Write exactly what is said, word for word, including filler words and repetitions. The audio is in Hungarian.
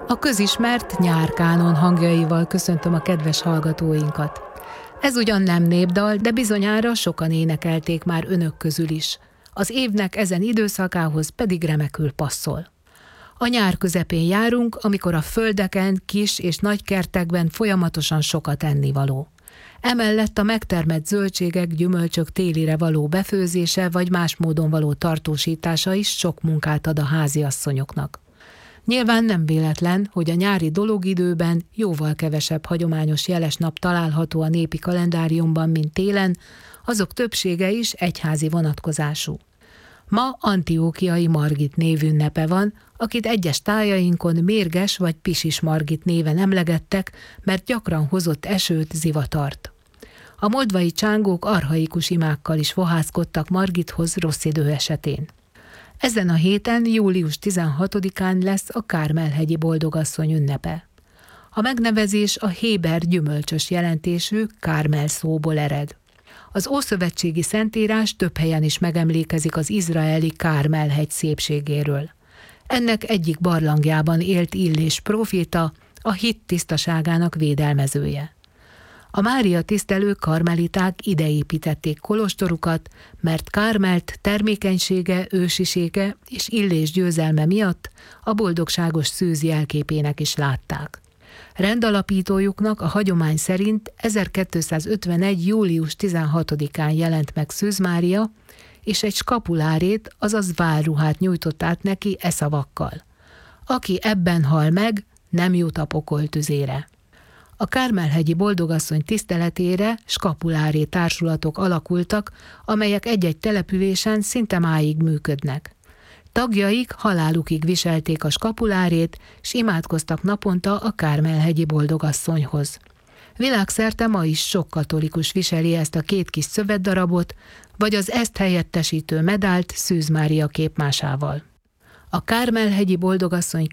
A közismert nyárkánon hangjaival köszöntöm a kedves hallgatóinkat. Ez ugyan nem népdal, de bizonyára sokan énekelték már önök közül is. Az évnek ezen időszakához pedig remekül passzol. A nyár közepén járunk, amikor a földeken, kis és nagy kertekben folyamatosan sokat ennivaló. Emellett a megtermett zöldségek, gyümölcsök télire való befőzése vagy más módon való tartósítása is sok munkát ad a háziasszonyoknak. Nyilván nem véletlen, hogy a nyári dologidőben jóval kevesebb hagyományos jeles nap található a népi kalendáriumban, mint télen, azok többsége is egyházi vonatkozású. Ma Antiókiai Margit névünnepe van, akit egyes tájainkon Mérges vagy Pisis Margit néven emlegettek, mert gyakran hozott esőt, zivatart. A moldvai csángók archaikus imákkal is fohászkodtak Margithoz rossz idő esetén. Ezen a héten, július tizenhatodikán lesz a Kármel-hegyi Boldogasszony ünnepe. A megnevezés a héber gyümölcsös jelentésű Kármel szóból ered. Az ószövetségi szentírás több helyen is megemlékezik az izraeli Kármel-hegy szépségéről. Ennek egyik barlangjában élt Illés próféta, a hit tisztaságának védelmezője. A Mária tisztelő karmeliták ide építették kolostorukat, mert Kármelt termékenysége, ősisége és Illés győzelme miatt a boldogságos szűz jelképének is látták. Rendalapítójuknak a hagyomány szerint ezerkétszázötvenegy. július tizenhatodikán jelent meg Szűz Mária, és egy skapulárét, azaz válruhát nyújtott át neki e szavakkal: aki ebben hal meg, nem jut a pokol tüzére. A Kármel-hegyi Boldogasszony tiszteletére skapuláré társulatok alakultak, amelyek egy-egy településen szinte máig működnek. Tagjaik halálukig viselték a skapulárét, s imádkoztak naponta a Kármel-hegyi Boldogasszonyhoz. Világszerte ma is sok katolikus viseli ezt a két kis szövetdarabot, vagy az ezt helyettesítő medált Szűz Mária képmásával. A Kármel-hegyi Boldogasszony